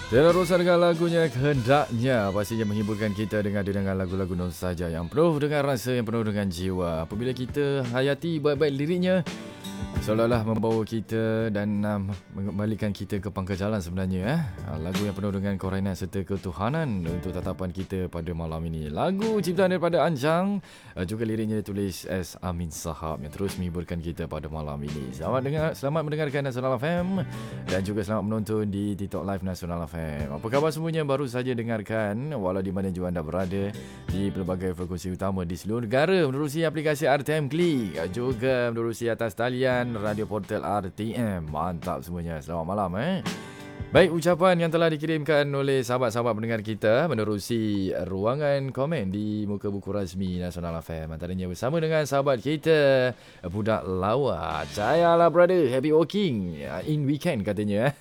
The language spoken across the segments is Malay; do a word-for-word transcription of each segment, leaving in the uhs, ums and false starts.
Terusan dengan lagunya Kehendaknya pastinya menghiburkan kita dengan dengan lagu-lagu nostalgia yang penuh dengan rasa, yang penuh dengan jiwa. Apabila kita hayati baik-baik liriknya, seolah-olah membawa kita dan um, mengembalikan kita ke pangkal jalan sebenarnya. Eh? Lagu yang penuh dengan kerohanian serta ketuhanan untuk tatapan kita pada malam ini. Lagu ciptaan daripada Anjang, juga liriknya ditulis S. Amin Sahab yang terus menghiburkan kita pada malam ini. Selamat dengar, selamat mendengarkan Nasional F M dan juga selamat menonton di TikTok Live Nasional F M. Apa khabar semuanya? Baru saja dengarkan walau di mana juga anda berada di pelbagai frekuensi utama di seluruh negara menerusi aplikasi R T M Klik, juga menerusi atas talian Radio Portal R T M. Mantap semuanya. Selamat malam eh. Baik, ucapan yang telah dikirimkan oleh sahabat-sahabat pendengar kita menerusi ruangan komen di muka buku rasmi Nasional F M. Antaranya bersama dengan sahabat kita Budak Lawa. Jayalah brother, happy walking in weekend katanya.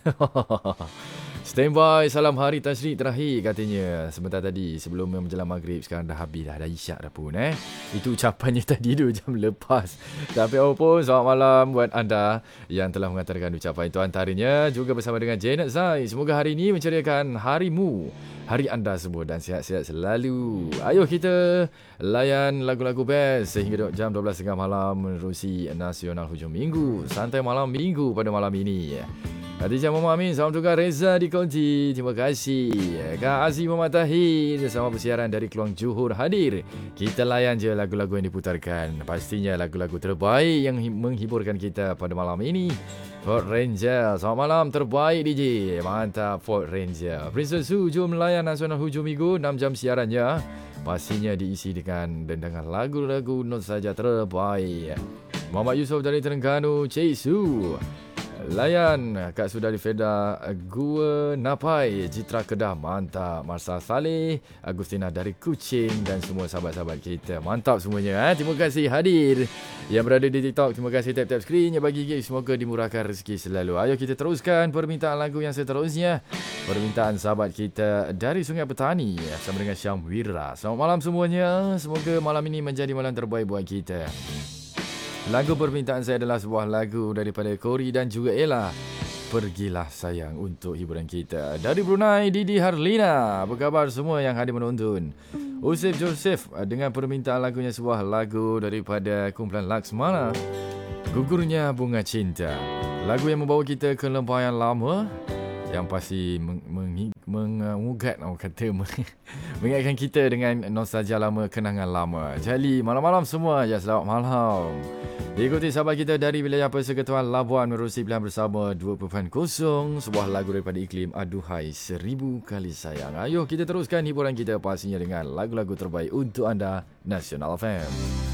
Stand by, salam hari Tashrik terakhir katanya. Sebentar tadi sebelum menjelang maghrib, sekarang dah habis dah, dah isyak dah pun eh. Itu ucapannya tadi dua jam lepas. Tapi apapun, selamat malam buat anda yang telah mengatakan ucapan itu. Antaranya juga bersama dengan Janet Zai. Semoga hari ini menceriakan harimu, hari anda semua dan sihat-sihat selalu. Ayo kita layan lagu-lagu best sehingga jam dua belas tiga puluh malam menerusi Nasional Hujung Minggu. Santai malam minggu pada malam ini. Khadijah Muhammad Amin, salam juga Reza di Konti. Terima kasih. Kak Aziz Muhammad Tahir sama persiaran dari Keluang Johor hadir. Kita layan je lagu-lagu yang diputarkan. Pastinya lagu-lagu terbaik yang menghiburkan kita pada malam ini. Ford Ranger, selamat malam terbaik D J. Mantap Ford Ranger. Princess Su, jom layan Nasional Hujung Minggu. enam jam siarannya pastinya diisi dengan dendangan lagu-lagu nostalgia terbaik. Muhammad Yusof dari Terengganu, Cik Su. Layan Kak Sudari Feda, Gua Napai, Citra Kedah, mantap. Marsa Saleh, Agustina dari Kuching dan semua sahabat-sahabat kita. Mantap semuanya eh? Terima kasih hadir yang berada di TikTok. Terima kasih tap-tap screen yang bagi gift. Semoga dimurahkan rezeki selalu. Ayo kita teruskan permintaan lagu yang seterusnya. Permintaan sahabat kita dari Sungai Petani sama dengan Syam Wira. Selamat malam semuanya. Semoga malam ini menjadi malam terbaik buat kita. Lagu permintaan saya adalah sebuah lagu daripada Kori dan juga Ella. Pergilah sayang, untuk hiburan kita. Dari Brunei, Didi Harlina. Apa khabar semua yang hadir menonton? Usif Joseph dengan permintaan lagunya sebuah lagu daripada kumpulan Laksmana. Gugurnya Bunga Cinta. Lagu yang membawa kita ke lembah yang lama, yang pasti mengugat orang kata mengingatkan kita dengan nostalgia lama, kenangan lama. Jadi malam-malam semua ya, selamat malam. Diikuti sahabat kita dari wilayah Persekutuan Labuan menerusi pilihan bersama dua kosong, sebuah lagu daripada iklim Aduhai Seribu Kali Sayang. Ayo kita teruskan hiburan kita pastinya dengan lagu-lagu terbaik untuk anda Nasional F M.